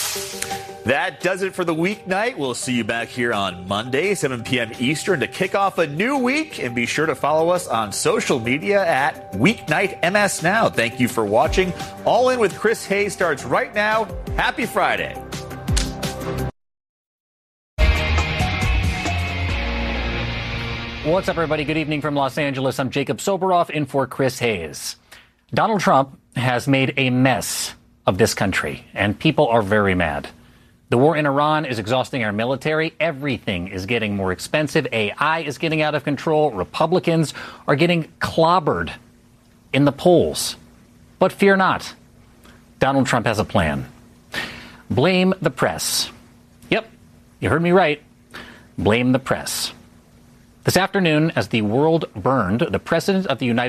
That does it for the weeknight. We'll see you back here on Monday, 7 p.m. Eastern, to kick off a new week. And be sure to follow us on social media at Weeknight MS Now. Thank you for watching. All In with Chris Hayes starts right now. Happy Friday. What's up, everybody? Good evening from Los Angeles. I'm Jacob Soboroff in for Chris Hayes. Donald Trump has made a mess of this country, and people are very mad. The war in Iran is exhausting our military. Everything is getting more expensive. AI is getting out of control. Republicans are getting clobbered in the polls. But fear not. Donald Trump has a plan. Blame the press. Yep, you heard me right. Blame the press. This afternoon, as the world burned, the President of the United